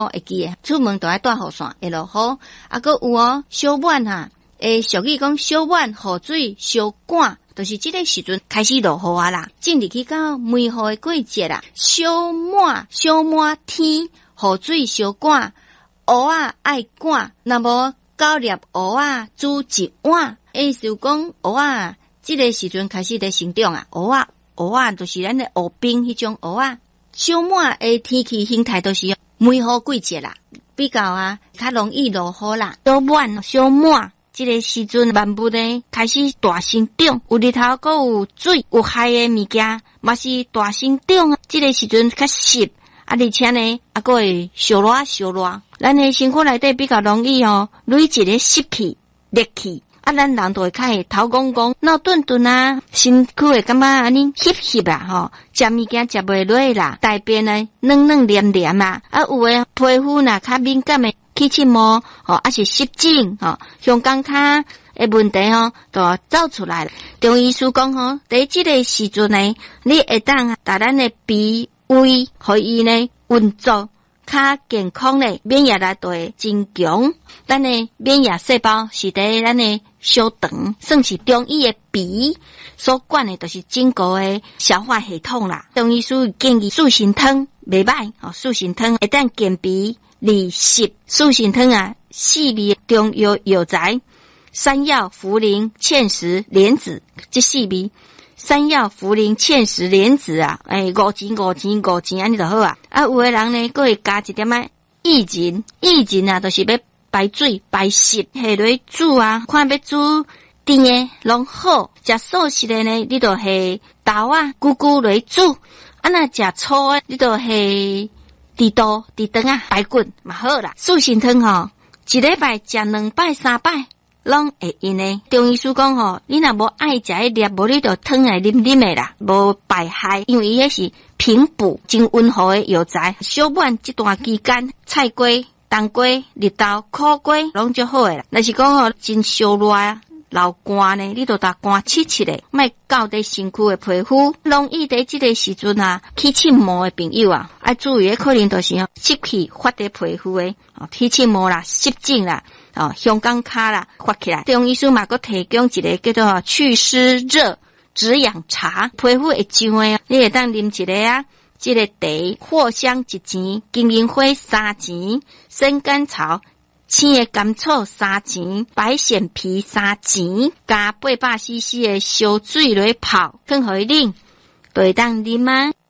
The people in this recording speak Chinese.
会记诶，出门都爱带雨伞，会落雨。搁有小满俗语讲小满雨水小赶，就是这个时阵开始落雨啦。进入去到梅雨的季节啦，小满天，雨水小赶，蚵仔爱赶，那么9粒蚵仔煮一碗，意思讲蚵仔这个时阵开始在成长啊，蚵仔就是咱的蚵冰迄种蚵仔。小满的天气形态都是梅雨季节啦，比较较容易落雨啦。小满这个时阵万物呢开始大生长，有日头，搁有水，有海的物件嘛是大生长。这个时阵较湿，而且呢搁会烧热。咱的身躯内底比较容易累积的湿气、热气。咱人都会较会头晕晕、脑顿顿身躯会感觉安尼湿啦食物件食袂落啦，大便呢软黏黏有诶皮肤较敏感诶，起荨毛还是湿疹香港脚诶问题都走出来了。中医师讲在这个时阵呢，你会当把咱诶脾胃互伊呢运作较健康咧，免疫力就会增强。咱的免疫细胞是在咱的小肠，算是中医的脾所管的，就是整个的消化系统啦。中医师建议素心汤袂歹素心汤会当健脾利湿。素心汤4味中药材：山药、茯苓、芡实、莲子，这4味。山药、茯苓、芡实、莲子5钱安尼就好有的人呢，佫会加一点薏仁，就是要排水排湿，下落煮看要煮甜的拢好。食素食的呢，你就下豆久落煮；若食粗的，你就下地肠排骨嘛好啦。素心汤一礼拜食2摆3摆。拢会用诶。中医师讲你若无爱食迄粒，无你就汤来啉诶啦，无败害，因为伊迄是平补、真温和诶药材。小满这段期间，菜瓜、冬瓜、日豆、苦瓜拢足好诶啦。若是讲真烧热流汗呢，你就打汗湿诶，莫搞伫身躯诶皮肤。容易伫这个时阵起荨毛诶朋友爱注意可能就是湿气发伫皮肤诶起荨毛啦、湿疹啦。香港脚啦发起来，中医师嘛，佮提供一个叫做祛湿热止痒茶，皮肤会痒诶，你会当啉一个这个茶，藿香1钱，金银花3钱，生甘草、青的甘草3钱，白藓皮3钱，加800cc 的烧水来泡，放互伊啉，就会当啉